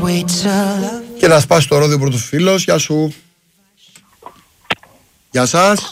Και να σπάσει το ρόδιο πρώτος φίλος. Γεια σου. Γεια σας.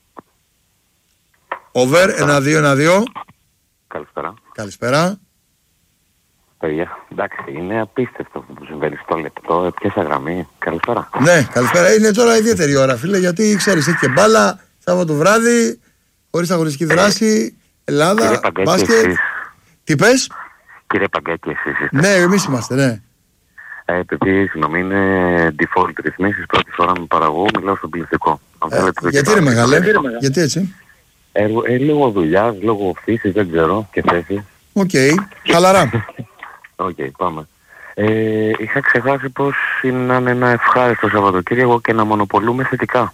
Over 1-2-1-2. Καλησπέρα. Καλησπέρα. Παιδιά, εντάξει, είναι απίστευτο αυτό που συμβαίνει στο λεπτό. Πιάσα γραμμή. Καλησπέρα. Ναι, καλησπέρα. Είναι τώρα ιδιαίτερη ώρα, φίλε, γιατί ξέρεις, έχει και μπάλα, Σάββατο βράδυ, χωρίς αγωνιστική δράση, Ελλάδα, μπάσκετ. Τι πες? Κύριε Παγκάκη, εσείς είστε? Ναι, εμείς είμαστε, ναι. Επειδή συγγνώμη, είναι default ρυθμίσεις, πρώτη φορά με παραγωγό, μιλάω στο πληθυντικό. Γιατί είναι μεγάλε, γιατί έτσι? Λίγο δουλειά, λόγω φύσης, δεν ξέρω, και θέση. Οκ, χαλαρά. Οκ, πάμε. Είχα ξεχάσει πως είναι ένα ευχάριστο Σαββατοκύριακο και να μονοπολούμε θετικά.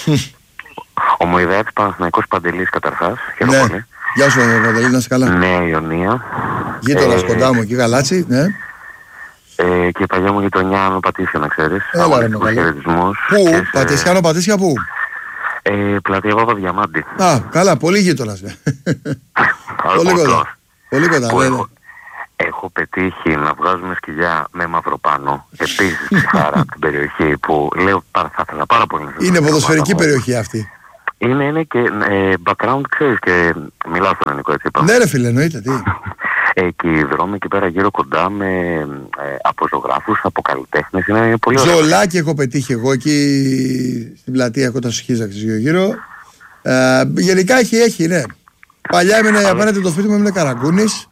Ομοειδέας Παναθηναϊκός Παντελής καταρχάς. Χαίρομαι πολύ. Γεια σου Παντελή, να είσαι καλά. Νέα Ιωνία. Γείτονας κοντά μου εκεί, Γαλάτσι, ναι. Και η παλιά μου γειτονιά με Πατήσια, να ξέρεις. Έλα ρε μεγάλε. Πού, Πατήσια, Πατήσια πού? Πλατεία Παπαδιαμάντη. Α, καλά, πολύ γείτονας. Πολύ κοντά. Πολύ κοντά, ναι. Έχω πετύχει να βγάζουμε σκυλιά με μαυροπάνο. Επίσης ψυχάρα από την περιοχή που λέω θα ήθελα πάρα πολύ. Είναι ποδοσφαιρική περιοχή αυτή. Είναι και background, ξέρεις, και μιλάω στον ελληνικό, έτσι είπα. Ναι ρε φίλε, εννοείται, τι. Και οι δρόμοι εκεί πέρα γύρω κοντά με από ζωγράφους, από καλλιτέχνες, είναι πολύ ωραία. Ζολάκι έχω πετύχει εγώ εκεί στην πλατεία, έχω τα σχίζαξες γύρω. Γενικά έχει, ναι. Παλιά έμενε απέναντι το σπίτι μου, έμενε Καραγκούνης.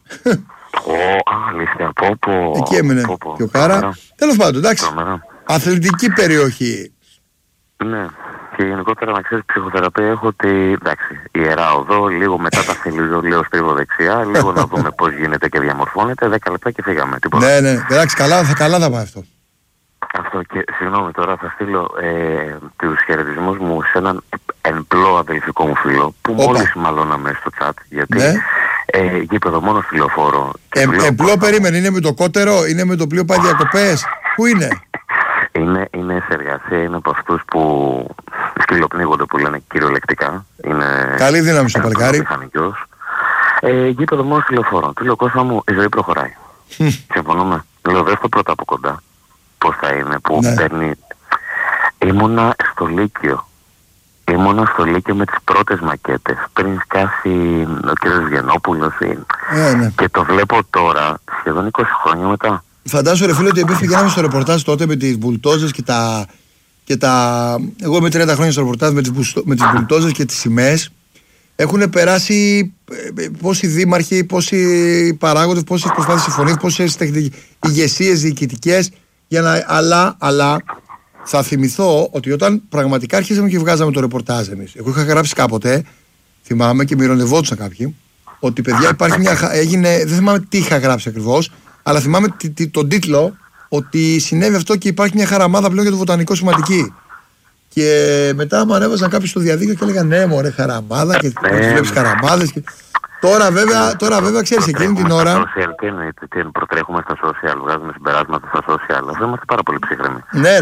Αλήθεια, πω. Εκεί έμενε και ο Κάρα. Τέλος πάντων, εντάξει. Αθλητική περιοχή. Ναι. Και γενικότερα να ξέρεις, ψυχοθεραπεία έχω ότι, εντάξει, Ιερά Οδό, λίγο μετά τα θελίζω, λίγο στρίβω δεξιά, λίγο να δούμε πώς γίνεται και διαμορφώνεται, 10 λεπτά και φύγαμε. Ναι, εντάξει, καλά θα πάει αυτό. Αυτό, και συγγνώμη τώρα, θα στείλω τους χαιρετισμούς μου σε έναν εμπλό αδελφικό μου φίλο, που μόλις μαλώναμε στο chat, γιατί γήπεδο μόνο στη λεωφόρο. Εμπλό, περίμενε, είναι με το κότερο, είναι με το πλοίο πάει διακοπές, πού είναι? Είναι σε εργασία, είναι από αυτούς που σκυλοπνίγονται, που λένε κυριολεκτικά. Καλή δύναμη στο παλικάρι. Γήπεδο μόνο στη λεωφόρο. Του λέω, Κώστα μου, η ζωή προχωράει. Συμφωνούμε. Λέω, δες το πρώτα από κοντά πώς θα είναι, που παίρνει. Ήμουνα στο Λύκειο με τις πρώτες μακέτες πριν σκάσει ο κ. Βιενόπουλος και το βλέπω τώρα σχεδόν 20 χρόνια μετά. Φαντάσου ρε φίλε ότι επειδή πηγαίναμε στο ρεπορτάζ τότε με τις μπουλτόζες και τα... Εγώ είμαι 30 χρόνια στο ρεπορτάζ με τις μπουλτόζες και τις σημαίες. Έχουν περάσει πόσοι δήμαρχοι, πόσοι παράγοντες, πόσες προσπάθειες συμφωνίες, πόσες ηγεσίες διοικητικές αλλά θα θυμηθώ ότι όταν πραγματικά αρχίσαμε και βγάζαμε το ρεπορτάζ εμείς, εγώ είχα γράψει κάποτε, θυμάμαι και με ειρωνευόντουσαν κάποιοι, ότι παιδιά υπάρχει δεν θυμάμαι τι είχα γράψει ακριβώς, αλλά θυμάμαι τον τίτλο ότι συνέβη αυτό και υπάρχει μια χαραμάδα πλέον για το βοτανικό σωματική. Και μετά μου ανέβαζαν κάποιοι στο διαδίκτυο και έλεγαν ναι μωρέ χαραμάδα και βλέπεις χαραμάδες και... Τώρα βέβαια ξέρεις εκείνη την ώρα. Στα social, τι εννοείται, προτρέχουμε στα social, βγάζουμε συμπεράσματα στα social, αυτό είμαστε πάρα πολύ ψυχροί. Ναι,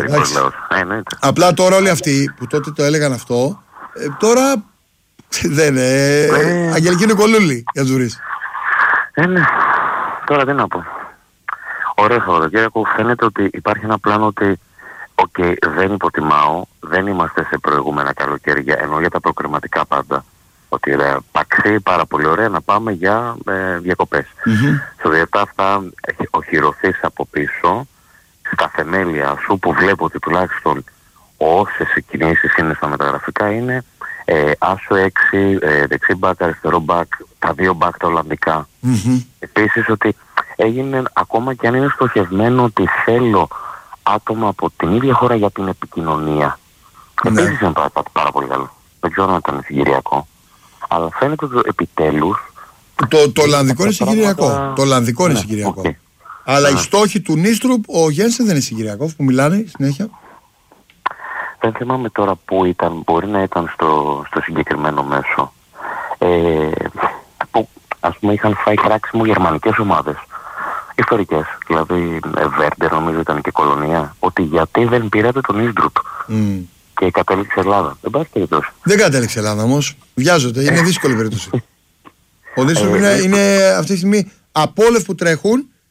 απλά τώρα όλοι αυτοί που τότε το έλεγαν αυτό, τώρα δεν είναι. Αγγελική Νικολούλη για τους βρεις. Ναι, τώρα τι να πω. Ωραίο Σαββατοκύριακο, φαίνεται ότι υπάρχει ένα πλάνο ότι δεν υποτιμάω, δεν είμαστε σε προηγούμενα καλοκαίρια, ενώ για τα προκριματικά πάντα. Ότι παξί πάρα πολύ ωραία να πάμε για διακοπές. Στο διετά αυτά οχυρωθείς από πίσω στα θεμέλια σου που βλέπω ότι τουλάχιστον όσες κινήσεις είναι στα μεταγραφικά είναι άσο 6, δεξί μπακ, αριστερό μπακ, τα δύο μπακ τα Ολλανδικά. Επίσης ότι έγινε, ακόμα και αν είναι στοχευμένο ότι θέλω άτομα από την ίδια χώρα για την επικοινωνία. Επίσης είναι πάρα πολύ καλό. Δεν ξέρω αν ήταν συγκυριακό. Αλλά φαίνεται ότι επιτέλους... Το Ολλανδικό είναι συγκυριακό. Το Ολλανδικό είναι συγκυριακό. Αλλά οι στόχοι του Νίστρουπ, ο Γένσεν δεν είναι συγκυριακό, που μιλάνε συνέχεια. Δεν θυμάμαι τώρα που ήταν, μπορεί να ήταν στο συγκεκριμένο μέσο. Που ας πούμε είχαν φάει κράξιμο γερμανικές ομάδες. Ιστορικές, δηλαδή Βέρντερ νομίζω ήταν και Κολονία. Ότι γιατί δεν πήρατε τον Νίστρουπ. Και κατέληξε Ελλάδα. Δεν υπάρχει περίπτωση. Δεν κατέληξε Ελλάδα όμως. Βιάζονται. Είναι δύσκολη περίπτωση. Ο Νίστρουπ είναι αυτή τη στιγμή από όλες που τρέχουν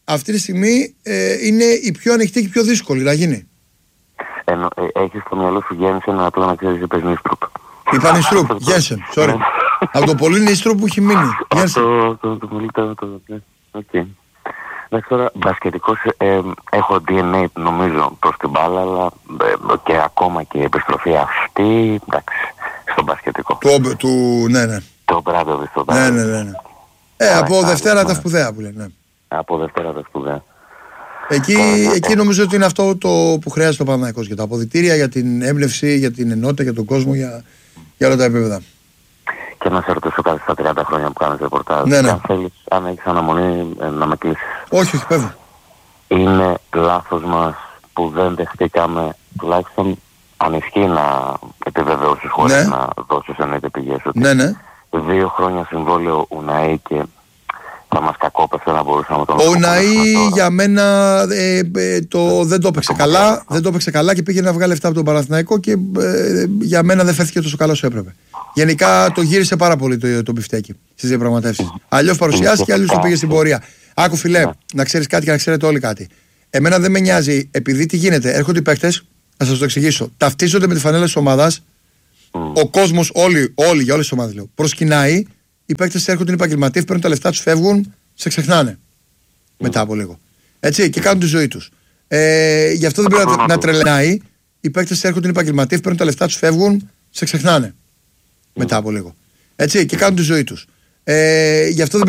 αυτή τη στιγμή είναι η πιο ανοιχτή και η πιο δύσκολη να γίνει. Έχεις στο μυαλό σου Γένσεν, απλά να ξέρεις είπες Νίστρουπ. Είπα Νίστρουπ, Γένσεν, sorry. Από το πολύ Νίστρουπ που έχει μείνει. Το πολύ οκ. Εντάξει, τώρα μπασκετικός έχω DNA νομίζω προς την μπάλα, αλλά και ακόμα και η επιστροφή αυτή, εντάξει, στο μπασκετικό. Ναι. Το Μπράντοβιτς, το Μπράντοβιτς. Ναι. Από Δευτέρα τα σπουδαία που λένε. Από Δευτέρα τα σπουδαία. Εκεί νομίζω ότι είναι αυτό που χρειάζεται ο Παναθηναϊκός για τα αποδυτήρια, για την έμπνευση, για την ενότητα, για τον κόσμο, για όλα τα επίπεδα. Και να σε ρωτήσω κάτι στα 30 χρόνια που κάνεις ρεπορτάζ. Ναι. Αν θέλεις, αν έχεις αναμονή να με κλείσεις. Όχι, πέφτω. Είναι λάθος μας που δεν δεχτήκαμε, τουλάχιστον αν ισχύει να επιβεβαιώσεις χωρίς να δώσεις εννοείται πηγές ότι 2 χρόνια συμβόλαιο Ουναή και θα μας κακόπευσε να μπορούσαμε να τον Ο Ουναή για μένα δεν το έπαιξε καλά. Δεν το έπαιξε καλά και πήγε να βγάλει λεφτά από τον Παναθηναϊκό και για μένα δεν φέθηκε τόσο καλά όσο έπρεπε. Γενικά το γύρισε πάρα πολύ το μπιφτέκι στις διαπραγματεύσεις. Αλλιώς παρουσιάστηκε, αλλιώς το πήγε στην πορεία. Άκου φιλέ, να ξέρεις κάτι και να ξέρετε όλοι κάτι. Εμένα δεν με νοιάζει, επειδή τι γίνεται, έρχονται οι παίκτες, να σας το εξηγήσω. Ταυτίζονται με τη φανέλα της ομάδας. Ο κόσμος, όλοι για όλες τις ομάδες λέω, προσκυνάει. Οι παίκτες έρχονται, είναι επαγγελματίες, παίρνουν τα λεφτά τους, φεύγουν, σε ξεχνάνε. Μετά από λίγο. Έτσι, και κάνουν τη ζωή τους. Γι' αυτό δεν πρέπει να τρελνάει. Οι παίκτες έρχονται, είναι επαγγελματίες, παίρνουν τα λεφτά τους, φεύγουν, σε ξεχνάνε. Μετά από λίγο. Έτσι, και κάνουν τη ζωή τους. Γι' αυτό δεν